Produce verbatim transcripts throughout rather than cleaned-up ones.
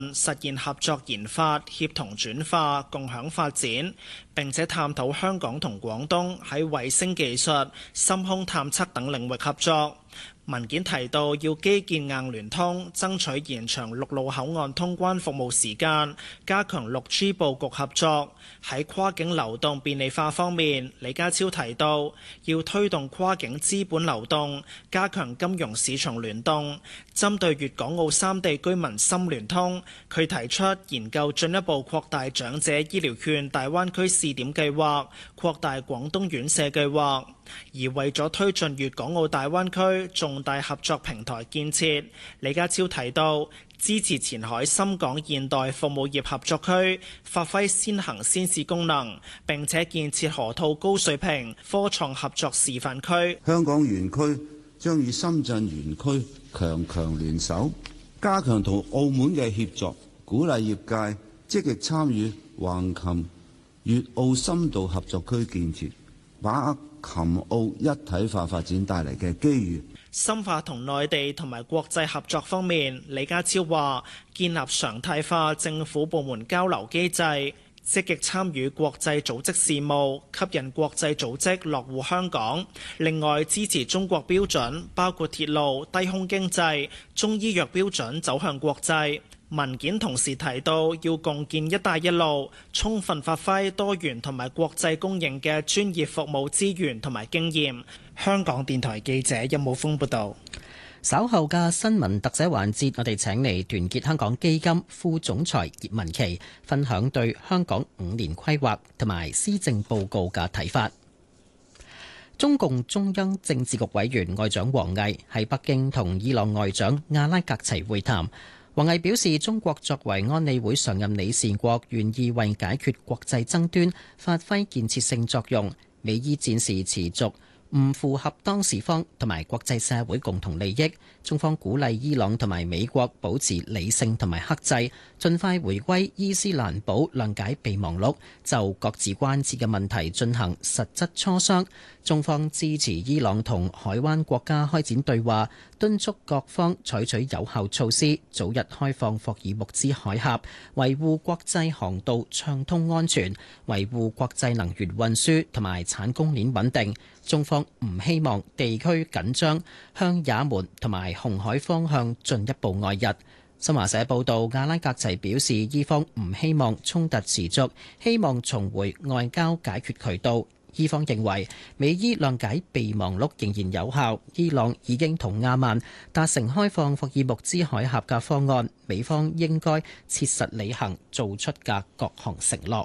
實現合作研發、協同轉化、共享發展，並且探討香港同廣東喺衛星技術、深空探測等領域合作。文件提到要基建硬聯通，爭取延長陸路口岸通關服務時間，加強六 G 佈局合作。喺跨境流動便利化方面，李家超提到要推動跨境資本流動，加強金融市場聯動。針對粵港澳三地居民深聯通，佢提出研究進一步擴大長者醫療券大灣區試點計劃，擴大廣東院舍計劃。而為咗推進粵港澳大灣區重大合作平台建設，李家超提到支持前海深港現代服務業合作區發揮先行先試功能，並且建設河套高水平科創合作示範區。 香港園區將與深圳園區強強聯手，加強同澳門嘅協作，鼓勵業界積極參與橫琴粵澳深度合作區建設，把握琴澳一體化發展帶嚟嘅機遇。 深化同內地同埋國際合作方面，李家超話建立常態化政府部門交流機制，積極參與國際組織事務，吸引國際組織落戶香港。另外，支持中國標準，包括鐵路、低空經濟、中醫藥標準走向國際。文件同時提到要共建一帶一路，充分發揮多元同埋國際公認嘅專業服務資源同埋經驗。香港電台記者任武峰報道。 稍後嘅新聞特寫環節，我哋請嚟團結香港基金副總裁葉文琪分享對香港五年規劃同埋施政報告嘅睇法。中共中央政治局委員外長王毅喺北京同伊朗外長阿拉格齊會談。王毅表示，中國作為安理會常任理事國，願意為解決國際爭端發揮建設性作用。美伊戰事持續唔符合當事方同埋國際社會共同利益，中方鼓勵伊朗同埋美國保持理性同埋克制，盡快回歸伊斯蘭堡諒解備忘錄，就各自關切嘅問題進行實質磋商。中方支持伊朗同海灣國家開展對話，敦促各方採取有效措施，早日開放霍爾木茲海峽，維護國際航道暢通安全，維護國際能源運輸同埋產供鏈穩定。中方唔希望地區緊張向也門同埋紅海方向進一步外溢。新華社報道，阿拉格齊表示，伊方唔希望衝突持續，希望重回外交解決渠道。伊方認為美伊諒解備忘錄仍然有效，伊朗已經同阿曼達成開放霍爾木茲海峽嘅方案，美方應該切實履行做出嘅各項承諾。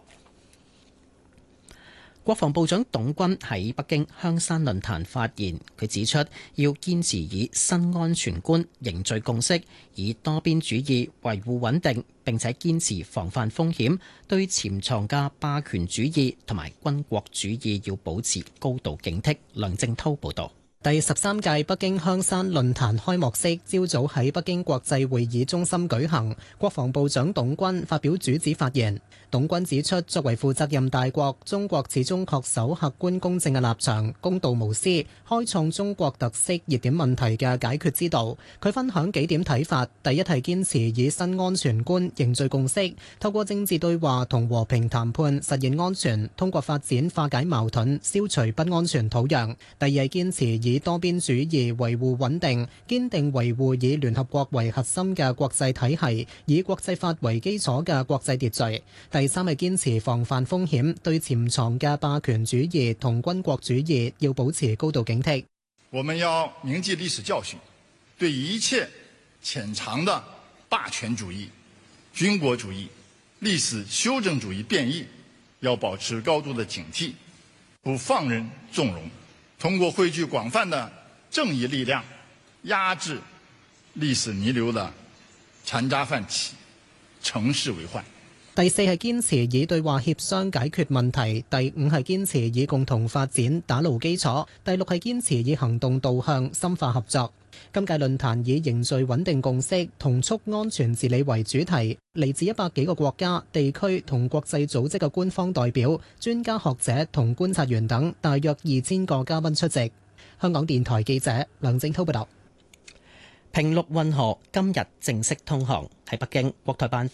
國防部長董軍喺北京香山論壇發言，佢指出要堅持以新安全觀凝聚共識，以多邊主義維護穩定，並且堅持防範風險，對潛藏嘅霸權主義同埋軍國主義要保持高度警惕。梁正濤報道。 第十三屆北京香山論壇開幕式朝早喺北京國際會議中心舉行，國防部長董軍發表主旨發言。董軍指出，作為負責任大國，中國始終恪守客觀公正嘅立場，公道無私，開創中國特色熱點問題嘅解決之道。佢分享幾點睇法：第一係堅持以新安全觀凝聚共識，透過政治對話同和，和平談判實現安全，通過發展化解矛盾，消除不安全土壤。第二係堅持以多邊主義維護穩定，堅定維護以聯合國為核心嘅國際體系，以國際法為基礎嘅國際秩序。第三係堅持防範風險，對潛藏嘅霸權主義同軍國主義要保持高度警惕。 我們要銘記歷史教訓，對一切潛藏的霸權主義、軍國主義、歷史修正主義變異，要保持高度的警惕，不放任縱容。通過匯聚廣泛的正義力量，壓制歷史彌留的殘渣泛起，乘勢為患。 第四係堅持以對話協商解決問題，第五係堅持以共同發展打牢基礎，第六係堅持以行動導向深化合作。今屆論壇以凝聚穩定共識、同促安全治理為主題，嚟自一百幾個國家、地區同國際組織嘅官方代表、專家學者同觀察員等，大約二千個嘉賓出席。香港電台記者梁正滔報道。 平陸運河今日正式通航。喺北京，國台辦